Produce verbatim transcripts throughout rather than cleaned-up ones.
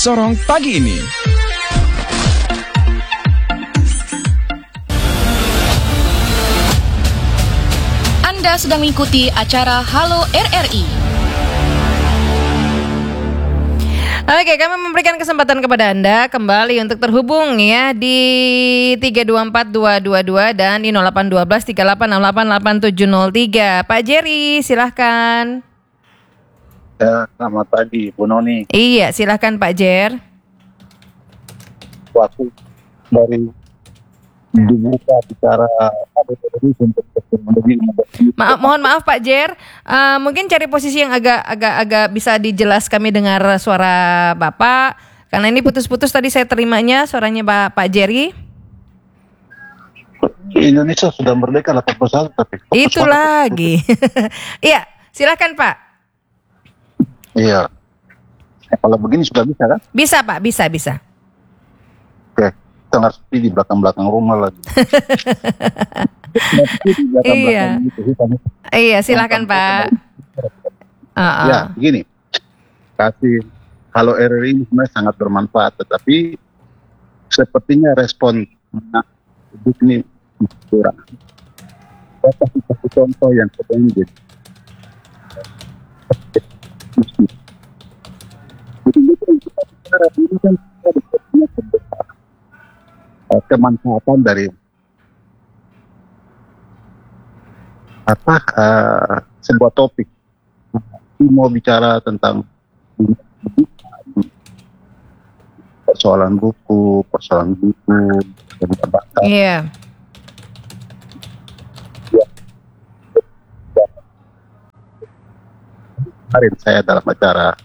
Sorong pagi ini. Anda sedang mengikuti acara Halo R R I. Oke, kami memberikan kesempatan kepada Anda kembali untuk terhubung ya di tiga dua empat dua dua dua dan di nol delapan satu dua tiga delapan enam delapan delapan tujuh nol tiga. Pak Jerry, silahkan. Ya, selamat pagi, Bu Noni. Iya, silahkan Pak Jer. Waktu dari dibuka bicara Maaf, mohon maaf Pak Jer, uh, mungkin cari posisi yang agak agak agak bisa dijelas kami dengar suara Bapak, karena ini putus-putus tadi saya terimanya suaranya Pak Pak Jerry. Indonesia sudah merdeka delapan puluh satu tapi itu lagi. Iya, silakan Pak. Iya. Kalau begini sudah bisa kan? Bisa Pak, bisa bisa. Oke. Tengah sepi di belakang-belakang rumah lagi. Iya. Iya, silakan Pak. Uh-uh. Ya, begini. Kasih Halo R R I ini sebenarnya sangat bermanfaat, tetapi sepertinya respon publik ini kurang. Saya kasih satu contoh yang sebenarnya ini kan kemanfaatan dari apa uh, sebuah topik. Ini mau bicara tentang persoalan buku, persoalan buku, dan bahasa. Iya. Kemarin saya dalam acara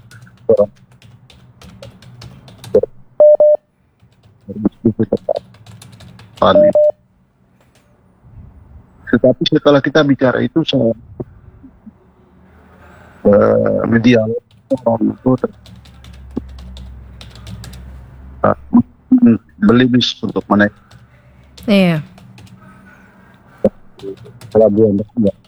berdiskusi tentang ini. Tetapi setelah kita bicara itu saya uh, media orang itu uh, belibis untuk menaik Iya. pelabuhan tersebut.